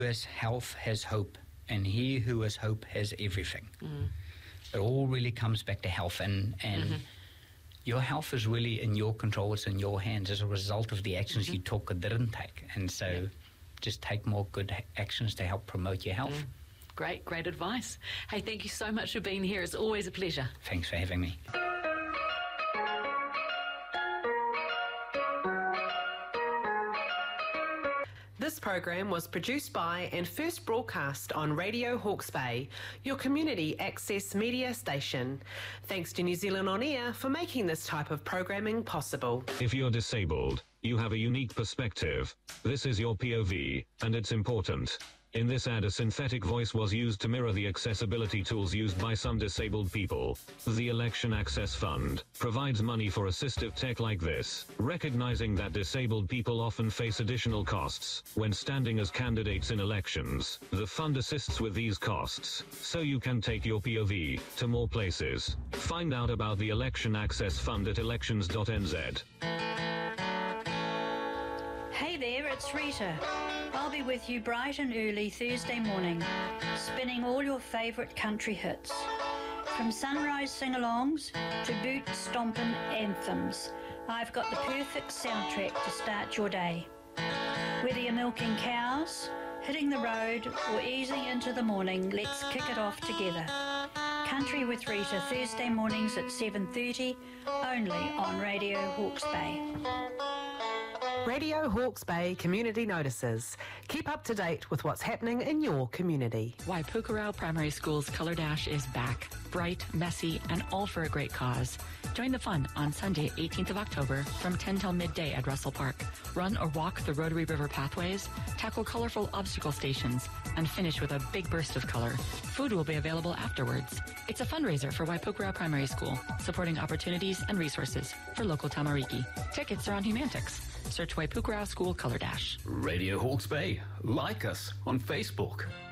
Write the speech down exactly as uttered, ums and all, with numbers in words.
has health has hope, and he who has hope has everything. Mm. It all really comes back to health, and, and mm-hmm. your health is really in your control. It's in your hands as a result of the actions mm-hmm. you took or didn't take. And so yeah. just take more good actions to help promote your health. Mm. Great, great advice. Hey, thank you so much for being here. It's always a pleasure. Thanks for having me. This program was produced by and first broadcast on Radio Hawke's Bay, your community access media station. Thanks to New Zealand On Air for making this type of programming possible. If you're disabled, you have a unique perspective. This is your P O V, and it's important. In this ad, a synthetic voice was used to mirror the accessibility tools used by some disabled people. The Election Access Fund provides money for assistive tech like this, recognizing that disabled people often face additional costs when standing as candidates in elections. The fund assists with these costs, so you can take your P O V to more places. Find out about the Election Access Fund at elections dot n z. Hey there, it's Rita. I'll be with you bright and early Thursday morning, spinning all your favourite country hits. From sunrise sing-alongs to boot-stomping anthems, I've got the perfect soundtrack to start your day. Whether you're milking cows, hitting the road, or easing into the morning, let's kick it off together. Country with Rita, Thursday mornings at seven thirty, only on Radio Hawke's Bay. Radio Hawke's Bay Community Notices. Keep up to date with what's happening in your community. Waipukurau Primary School's Colour Dash is back. Bright, messy, and all for a great cause. Join the fun on Sunday, eighteenth of October from ten till midday at Russell Park. Run or walk the Rotary River pathways, tackle colourful obstacle stations, and finish with a big burst of colour. Food will be available afterwards. It's a fundraiser for Waipukurau Primary School, supporting opportunities and resources for local Tamariki. Tickets are on Humantix. Search Waipukurau School Colour Dash. Radio Hawke's Bay. Like us on Facebook.